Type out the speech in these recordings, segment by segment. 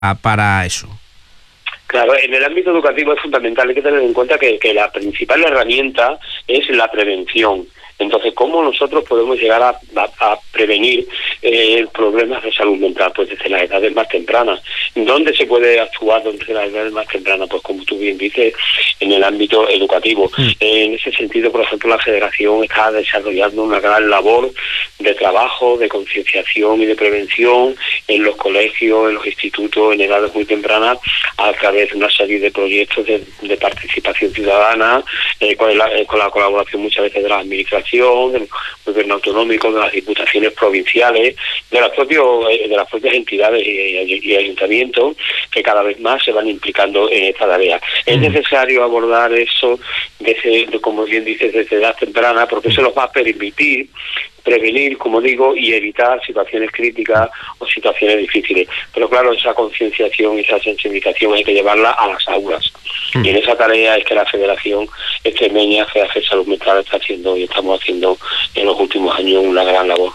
para eso. Claro, en el ámbito educativo es fundamental, hay que tener en cuenta que la principal herramienta es la prevención. Entonces, ¿cómo nosotros podemos llegar a prevenir problemas de salud mental? Pues desde las edades más tempranas. ¿Dónde se puede actuar desde las edades más tempranas? Pues como tú bien dices, en el ámbito educativo. En ese sentido, por ejemplo, la Federación está desarrollando una gran labor de trabajo, de concienciación y de prevención en los colegios, en los institutos, en edades muy tempranas, a través de una serie de proyectos de participación ciudadana, con la colaboración muchas veces de las administraciones, del gobierno autonómico, de las diputaciones provinciales, de las propias entidades y ayuntamientos, que cada vez más se van implicando en esta tarea. Es necesario abordar eso, como bien dices, desde edad temprana, porque eso nos va a permitir prevenir, como digo, y evitar situaciones críticas o situaciones difíciles. Pero claro, esa concienciación y esa sensibilización hay que llevarla a las aulas. Y en esa tarea es que la Federación Extremeña FEAFE Salud Mental está haciendo y estamos haciendo en los últimos años una gran labor.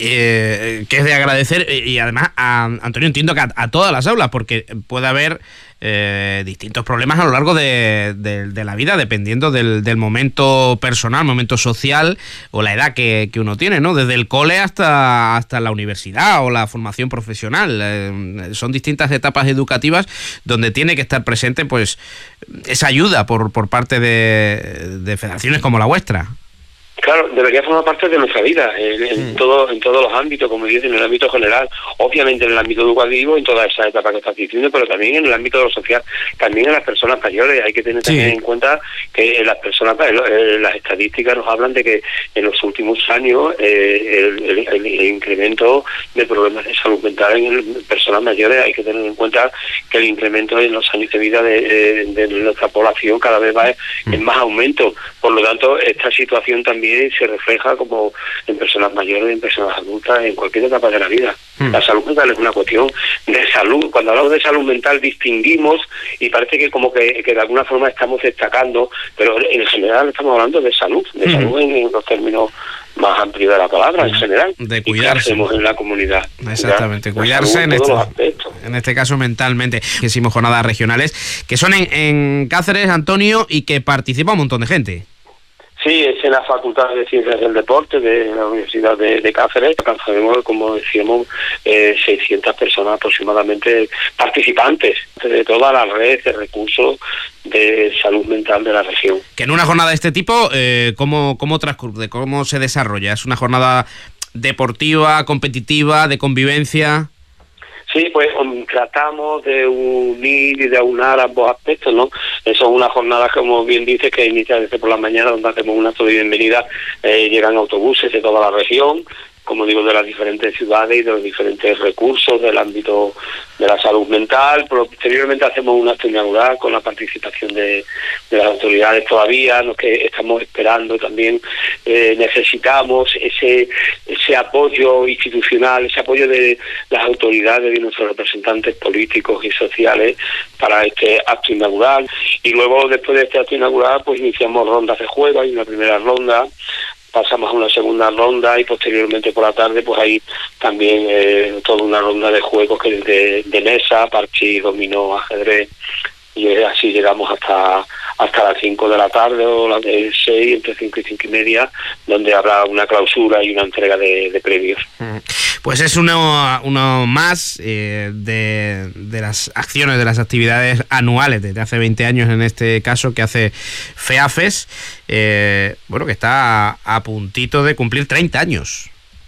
Que es de agradecer, y además, Antonio, entiendo que a todas las aulas, porque puede haber distintos problemas a lo largo de la vida, dependiendo del momento personal, momento social o la edad que uno tiene, ¿no? Desde el cole hasta la universidad o la formación profesional. Son distintas etapas educativas donde tiene que estar presente pues esa ayuda por parte de federaciones como la vuestra. Claro, debería formar parte de nuestra vida, en todos los ámbitos, como dices, en el ámbito general, obviamente en el ámbito educativo, en toda esa etapa que estás diciendo, pero también en el ámbito de lo social, también en las personas mayores. Hay que tener también en cuenta que las personas, las estadísticas nos hablan de que en los últimos años el incremento de problemas de salud mental en personas mayores, hay que tener en cuenta que el incremento en los años de vida de nuestra población cada vez va en más aumento. Por lo tanto, esta situación también se refleja como en personas mayores, en personas adultas, en cualquier etapa de la vida. La salud mental es una cuestión de salud. Cuando hablamos de salud mental distinguimos y parece que como que de alguna forma estamos destacando, pero en general estamos hablando de salud en los términos más amplios de la palabra, en general. De cuidarse. Y en la comunidad. Exactamente, cuidarse en este caso mentalmente. Que hicimos jornadas regionales que son en Cáceres, Antonio, y que participa un montón de gente. Sí, es en la Facultad de Ciencias del Deporte de la Universidad de Cáceres. Alcanzaremos, como decíamos, 600 personas aproximadamente participantes de toda la red de recursos de salud mental de la región. Que en una jornada de este tipo, ¿cómo transcurre? ¿Cómo se desarrolla? ¿Es una jornada deportiva, competitiva, de convivencia? Sí, pues tratamos de unir y de aunar ambos aspectos, ¿no? Eso es una jornada, como bien dices, que inicia desde por la mañana, donde hacemos un acto de bienvenida. Llegan autobuses de toda la región, como digo, de las diferentes ciudades y de los diferentes recursos del ámbito de la salud mental. Posteriormente hacemos un acto inaugural con la participación de las autoridades todavía, los que estamos esperando también. Necesitamos ese apoyo institucional, ese apoyo de las autoridades y nuestros representantes políticos y sociales para este acto inaugural. Y luego, después de este acto inaugural, pues iniciamos rondas de juego. Hay una primera ronda, pasamos a una segunda ronda y posteriormente por la tarde pues hay también toda una ronda de juegos que de mesa, parchís, dominó, ajedrez, y así llegamos hasta las 5 de la tarde o las 6, entre 5 y 5 y media, donde habrá una clausura y una entrega de premios. Pues es uno más de las acciones, de las actividades anuales desde hace 20 años en este caso que hace FEAFES, que está a puntito de cumplir 30 años.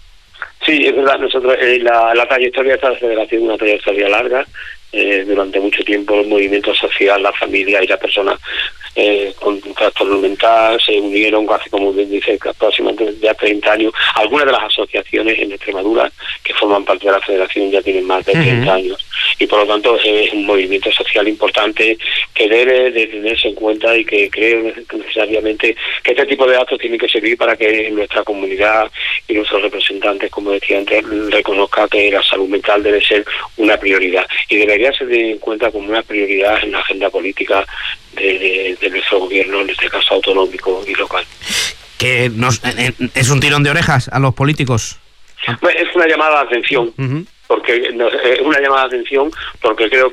Sí, es verdad, nosotros la trayectoria de esta federación es una trayectoria larga. Durante mucho tiempo el movimiento social, la familia y las personas con trastorno mental se unieron hace, como bien dice, aproximadamente ya 30 años. Algunas de las asociaciones en Extremadura que forman parte de la federación ya tienen más de 30 años y por lo tanto es un movimiento social importante que debe de tenerse en cuenta y que creo necesariamente que este tipo de actos tienen que servir para que nuestra comunidad y nuestros representantes, como decía antes, reconozca que la salud mental debe ser una prioridad y debería ser en cuenta como una prioridad en la agenda política de nuestro gobierno, en este caso autonómico y local. Que es un tirón de orejas a los políticos. Pues es una llamada de atención. porque es una llamada de atención, porque creo